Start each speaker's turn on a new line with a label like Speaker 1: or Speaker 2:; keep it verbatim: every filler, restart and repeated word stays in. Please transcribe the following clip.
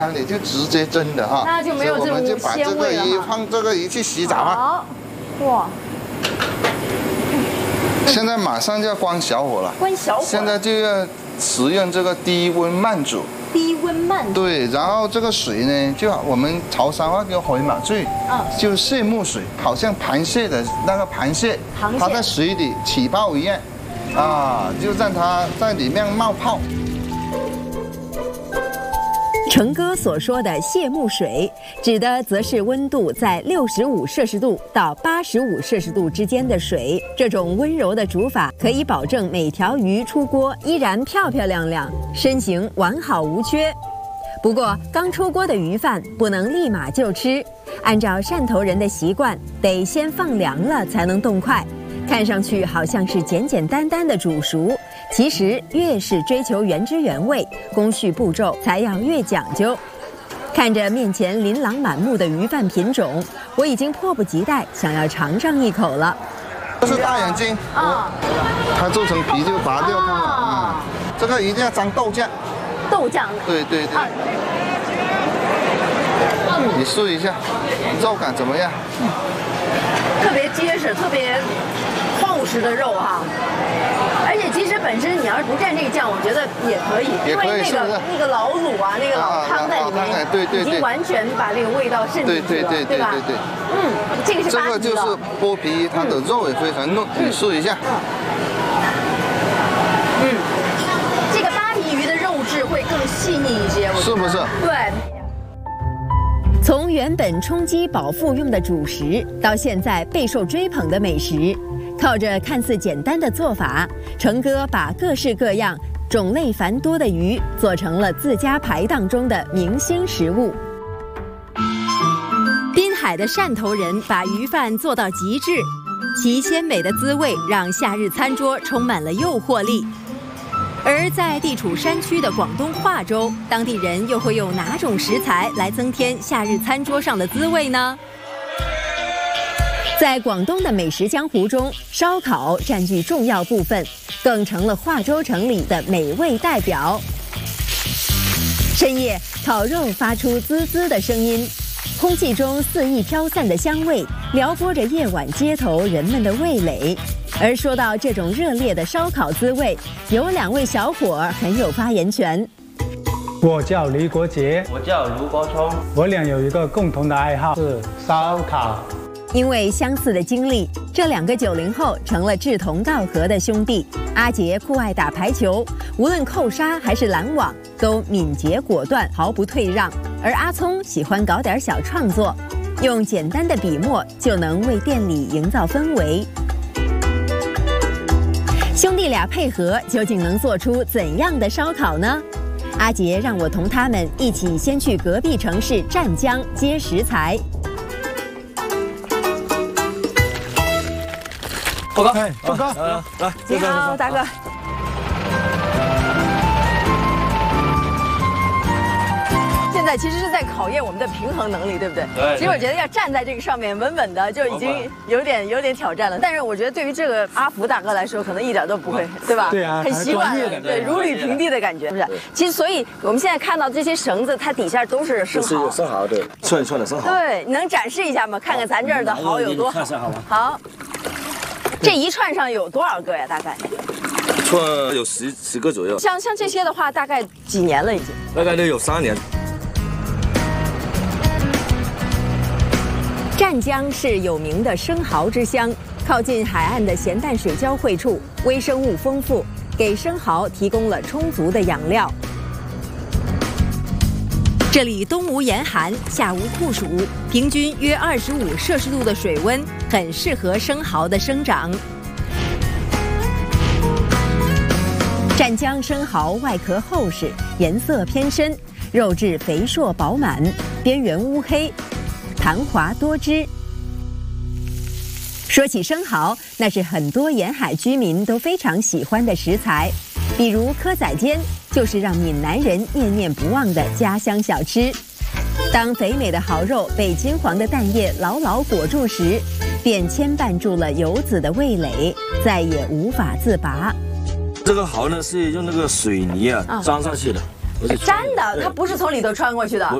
Speaker 1: 你就直接蒸的哈，
Speaker 2: 那就没有这种
Speaker 1: 我们就把这个鱼放这个鱼去洗澡啊。
Speaker 2: 好，哇！
Speaker 1: 现在马上就要关小火了，
Speaker 2: 关小火。
Speaker 1: 现在就要使用这个低温慢煮。
Speaker 2: 低温慢煮。
Speaker 1: 对，然后这个水呢，就我们潮汕话叫海马水，嗯，就蟹木水，好像螃蟹的那个螃蟹，
Speaker 2: 螃蟹
Speaker 1: 它在水里起泡一样，啊，就让它在里面冒泡。
Speaker 3: 成哥所说的蟹木水，指的则是温度在六十五摄氏度到八十五摄氏度之间的水。这种温柔的煮法可以保证每条鱼出锅依然漂漂亮亮，身形完好无缺。不过，刚出锅的鱼饭不能立马就吃，按照汕头人的习惯，得先放凉了才能动筷。看上去好像是简简单单的煮熟，其实越是追求原汁原味，工序步骤才要越讲究。看着面前琳琅满目的鱼饭品种，我已经迫不及待想要尝上一口了。
Speaker 1: 这是大眼睛啊，它做成皮就拔掉它了。嗯，这个一定要沾豆酱。
Speaker 2: 豆酱。对
Speaker 1: 对对。你试一下，肉感怎么样？
Speaker 2: 特别结实，特别厚实的肉哈，而且其实本身你要是不蘸这个酱，我觉得也可以，
Speaker 1: 也可以，
Speaker 2: 因为那个那个老卤啊，那个老汤在里面，
Speaker 1: 对对对，
Speaker 2: 已经完全把那个味道渗进去了，对对吧？对对对，嗯，这个是
Speaker 1: 这个就是剥皮，它的肉也非常嫩，你试一下。
Speaker 2: 嗯，这个扒皮鱼的肉质会更细腻一些，
Speaker 1: 是不是？
Speaker 2: 对。
Speaker 3: 从原本充饥饱腹用的主食，到现在备受追捧的美食，靠着看似简单的做法，成哥把各式各样、种类繁多的鱼做成了自家排档中的明星食物。滨海的汕头人把鱼饭做到极致，其鲜美的滋味让夏日餐桌充满了诱惑力。而在地处山区的广东化州，当地人又会用哪种食材来增添夏日餐桌上的滋味呢？在广东的美食江湖中，烧烤占据重要部分，更成了化州城里的美味代表。深夜，烤肉发出滋滋的声音，空气中肆意飘散的香味，撩拨着夜晚街头人们的味蕾。而说到这种热烈的烧烤滋味，有两位小伙儿很有发言权。
Speaker 4: 我叫李国杰，
Speaker 5: 我叫卢国聪，
Speaker 4: 我俩有一个共同的爱好是烧烤。
Speaker 3: 因为相似的经历，这两个九零后成了志同道合的兄弟。阿杰酷爱打排球，无论扣杀还是拦网，都敏捷果断，毫不退让。而阿聪喜欢搞点小创作，用简单的笔墨就能为店里营造氛围。兄弟俩配合，究竟能做出怎样的烧烤呢？阿杰让我同他们一起先去隔壁城市湛江接食材。
Speaker 5: 报告，
Speaker 4: 哎，报告，
Speaker 5: 呃，来，
Speaker 2: 你好，大哥。现在其实是在考验我们的平衡能力，对不对？
Speaker 5: 对。
Speaker 2: 其实我觉得要站在这个上面稳稳的，就已经有点有点挑战了。但是我觉得对于这个阿福大哥来说，可能一点都不会，对吧？
Speaker 4: 对啊，
Speaker 2: 很习惯了，对，如履平地的感觉，是不是？其实，所以我们现在看到这些绳子，它底下都是生蚝，
Speaker 5: 是生蚝的，串一串的生蚝。
Speaker 2: 对，你能展示一下吗？看看咱这儿的蚝有多好。好。这一串上有多少个呀？大概？
Speaker 5: 串有十十个左右。
Speaker 2: 像像这些的话，大概几年了已经？
Speaker 5: 大概都有三年。
Speaker 3: 湛江是有名的生蚝之乡，靠近海岸的咸淡水交汇处，微生物丰富，给生蚝提供了充足的养料。这里冬无严寒，夏无酷暑，平均约二十五摄氏度的水温，很适合生蚝的生长。湛江生蚝外壳厚实，颜色偏深，肉质肥硕饱满，边缘乌黑，弹滑多汁。说起生蚝，那是很多沿海居民都非常喜欢的食材，比如蚵仔煎，就是让闽南人念念不忘的家乡小吃。当肥美的蚝肉被金黄的蛋液牢牢裹住时，便牵绊住了游子的味蕾，再也无法自拔。
Speaker 5: 这个蚝呢是用那个水泥啊装上去的。 不是
Speaker 2: 粘的，
Speaker 5: 对
Speaker 2: 它不是从里头穿过去的。